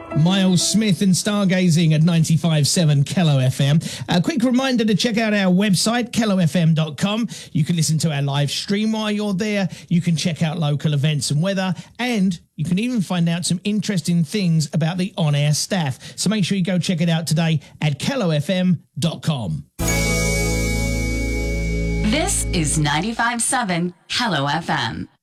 Miles Smith and Stargazing at 95.7 Kello FM. A quick reminder to check out our website, kellofm.com. You can listen to our live stream while you're there. You can check out local events and weather, and you can even find out some interesting things about the on-air staff. So make sure you go check it out today at kellofm.com. This is 95.7 Kello FM.